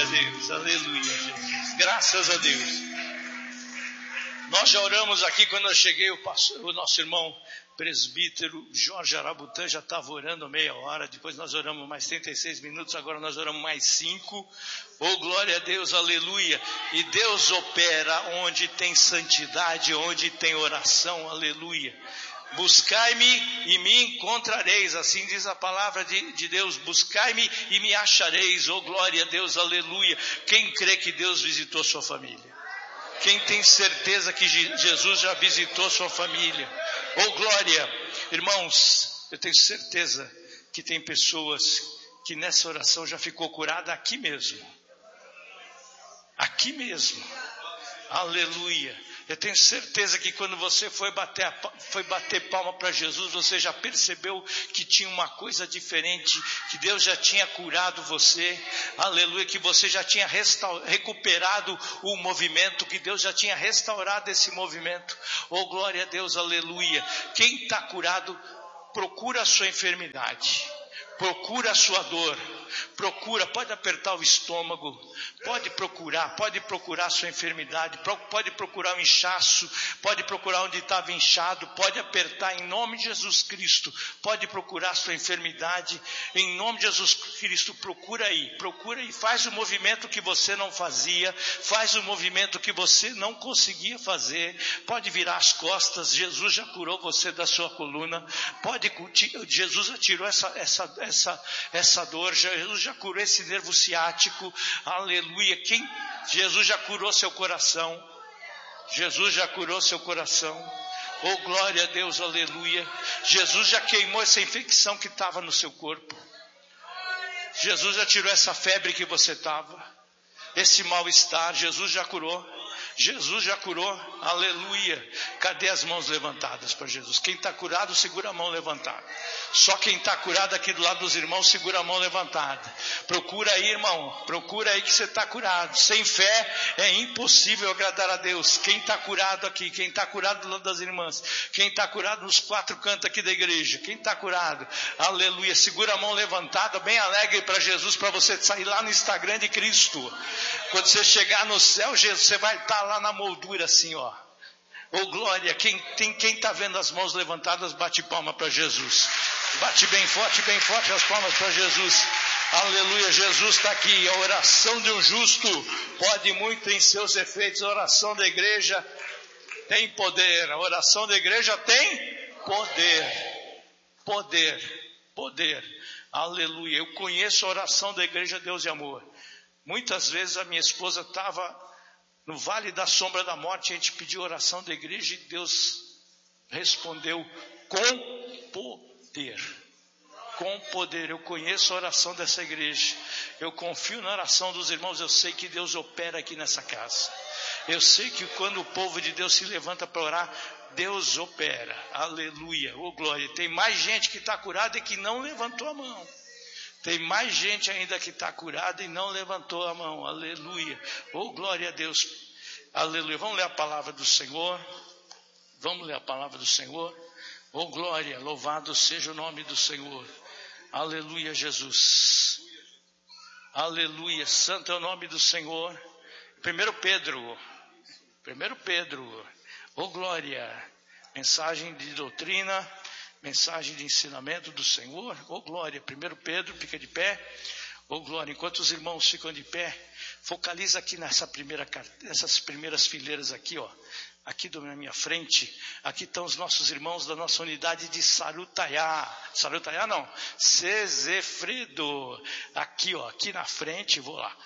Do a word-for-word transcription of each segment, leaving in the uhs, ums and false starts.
Deus, aleluia, Jesus. Graças a Deus. Nós já oramos aqui, quando eu cheguei, o, pastor, o nosso irmão presbítero Jorge Arabutã já estava orando meia hora, depois nós oramos mais trinta e seis minutos, agora nós oramos mais cinco. Oh, glória a Deus, aleluia. E Deus opera onde tem santidade, onde tem oração, aleluia. Buscai-me e me encontrareis, assim diz a palavra de, de Deus. Buscai-me e me achareis, oh glória a Deus, aleluia. Quem crê que Deus visitou sua família? Quem tem certeza que Jesus já visitou sua família? Oh glória! Irmãos, eu tenho certeza que tem pessoas que nessa oração já ficou curada aqui mesmo. Aqui mesmo. Aleluia. Eu tenho certeza que quando você foi bater, a, foi bater palma para Jesus, você já percebeu que tinha uma coisa diferente, que Deus já tinha curado você, aleluia, que você já tinha restaur, recuperado o movimento, que Deus já tinha restaurado esse movimento. Oh, glória a Deus, aleluia. Quem está curado, procura a sua enfermidade, procura a sua dor. Procura, pode apertar o estômago, pode procurar, pode procurar a sua enfermidade, pode procurar o inchaço, pode procurar onde estava inchado, pode apertar em nome de Jesus Cristo, pode procurar a sua enfermidade, em nome de Jesus Cristo, procura aí, procura aí, faz o movimento que você não fazia, faz o movimento que você não conseguia fazer, pode virar as costas, Jesus já curou você da sua coluna, pode, Jesus já tirou essa, essa, essa, essa dor, já Jesus já curou esse nervo ciático, aleluia. Quem? Jesus já curou seu coração, Jesus já curou seu coração, oh glória a Deus, aleluia. Jesus já queimou essa infecção que estava no seu corpo, Jesus já tirou essa febre que você estava, esse mal-estar, Jesus já curou. Jesus já curou, aleluia. Cadê as mãos levantadas para Jesus? Quem está curado, segura a mão levantada. Só quem está curado aqui do lado dos irmãos, segura a mão levantada. Procura aí, irmão, procura aí que você está curado. Sem fé é impossível agradar a Deus. Quem está curado aqui, quem está curado do lado das irmãs, quem está curado nos quatro cantos aqui da igreja, quem está curado, aleluia, segura a mão levantada, bem alegre para Jesus, para você sair lá no Instagram de Cristo. Quando você chegar no céu, Jesus, você vai estar lá na moldura assim, ó. Oh glória, quem tem, quem está vendo as mãos levantadas, bate palma para Jesus. Bate bem forte, bem forte as palmas para Jesus. Aleluia, Jesus está aqui. A oração de um justo pode muito em seus efeitos. A oração da igreja tem poder. A oração da igreja tem poder. Poder, poder. Aleluia. Eu conheço a oração da igreja Deus e Amor. Muitas vezes a minha esposa estava no vale da sombra da morte, a gente pediu oração da igreja e Deus respondeu com poder. Com poder. Eu conheço a oração dessa igreja. Eu confio na oração dos irmãos. Eu sei que Deus opera aqui nessa casa. Eu sei que quando o povo de Deus se levanta para orar, Deus opera. Aleluia. Oh glória. Tem mais gente que está curada e que não levantou a mão. Tem mais gente ainda que está curada e não levantou a mão. Aleluia. Oh, glória a Deus. Aleluia. Vamos ler a palavra do Senhor. Vamos ler a palavra do Senhor. Oh, glória. Louvado seja o nome do Senhor. Aleluia, Jesus. Aleluia. Santo é o nome do Senhor. Primeiro Pedro. Primeiro Pedro. Oh, glória. Mensagem de doutrina. Mensagem de ensinamento do Senhor. Oh glória, primeiro Pedro, fica de pé. Oh glória, enquanto os irmãos ficam de pé, focaliza aqui nessa primeira, nessas primeiras fileiras aqui, ó. Aqui na minha frente, aqui estão os nossos irmãos da nossa unidade de Sarutaiá. Sarutaiá não, Sesefredo. Aqui, ó, aqui na frente, vou lá.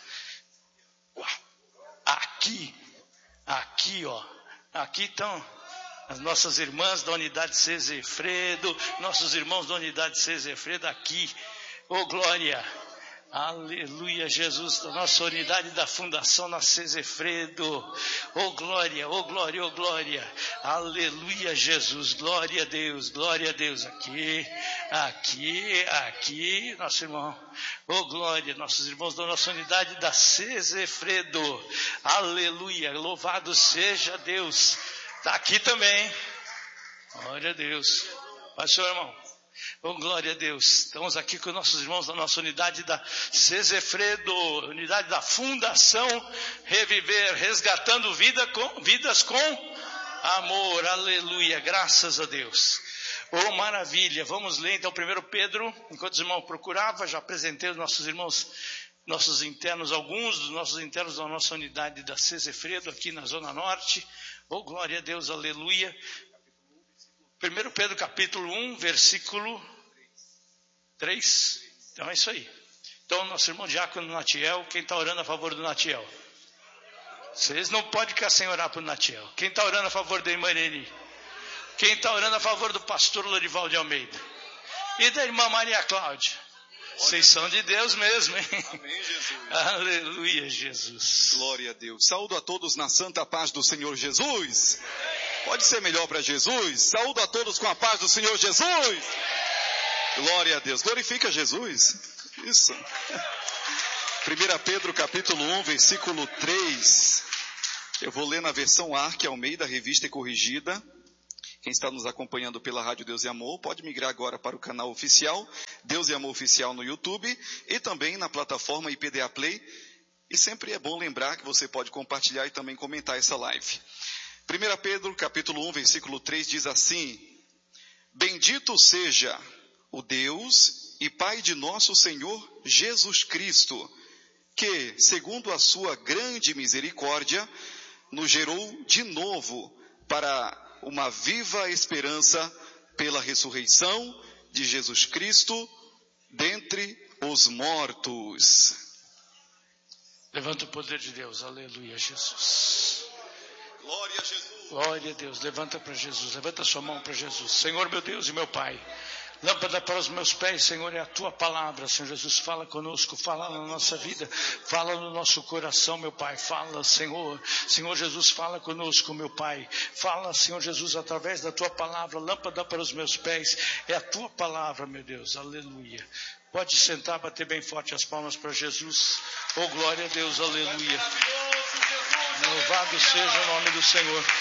Aqui, aqui, ó, aqui estão as nossas irmãs da unidade Sesefredo, nossos irmãos da unidade Sesefredo aqui. Oh glória, aleluia, Jesus, da nossa unidade da fundação na Sesefredo. Oh glória, oh glória, oh glória, aleluia, Jesus, glória a Deus, glória a Deus. Aqui, aqui, aqui, nosso irmão. Oh glória, nossos irmãos da nossa unidade da Sesefredo. Aleluia, louvado seja Deus. Está aqui também. Glória a Deus. Vai, senhor irmão. Oh, glória a Deus. Estamos aqui com nossos irmãos da nossa unidade da Sesefredo, unidade da Fundação Reviver, resgatando vida com, vidas com amor. Aleluia, graças a Deus. Oh, maravilha. Vamos ler então primeiro Pedro, enquanto os irmãos procuravam, já apresentei os nossos irmãos, nossos internos, alguns dos nossos internos da nossa unidade da Sesefredo, aqui na Zona Norte. Oh, glória a Deus, aleluia. primeiro Pedro capítulo um, versículo três. Então é isso aí. Então, nosso irmão diácono Natiel, quem está orando a favor do Natiel? Vocês não podem ficar sem orar para o Natiel. Quem está orando a favor da irmã Irene? Quem está orando a favor do pastor Lorival de Almeida? E da irmã Maria Cláudia? Vocês são de Deus mesmo, hein? Amém, Jesus. Aleluia, Jesus. Glória a Deus. Saúdo a todos na santa paz do Senhor Jesus. Pode ser melhor para Jesus? Saúdo a todos com a paz do Senhor Jesus. Glória a Deus. Glorifica Jesus. Isso. primeiro Pedro capítulo um, versículo três. Eu vou ler na versão Arque Almeida, revista e corrigida. Quem está nos acompanhando pela Rádio Deus e Amor, pode migrar agora para o canal oficial, Deus e Amor Oficial no YouTube, e também na plataforma I P D A Play. E sempre é bom lembrar que você pode compartilhar e também comentar essa live. primeiro Pedro, capítulo um, versículo três, diz assim: Bendito seja o Deus e Pai de nosso Senhor Jesus Cristo, que, segundo a sua grande misericórdia, nos gerou de novo para uma viva esperança pela ressurreição de Jesus Cristo dentre os mortos. Levanta o poder de Deus, aleluia, Jesus. Glória a Jesus. Glória a Deus, levanta para Jesus, levanta a sua mão para Jesus. Senhor, meu Deus e meu Pai, lâmpada para os meus pés, Senhor, é a tua palavra. Senhor Jesus, fala conosco, fala na nossa vida, fala no nosso coração, meu Pai, fala, Senhor. Senhor Jesus, fala conosco, meu Pai, fala, Senhor Jesus, através da tua palavra. Lâmpada para os meus pés é a tua palavra, meu Deus, aleluia. Pode sentar, bater bem forte as palmas para Jesus. Oh, glória a Deus, aleluia. Louvado seja o nome do Senhor.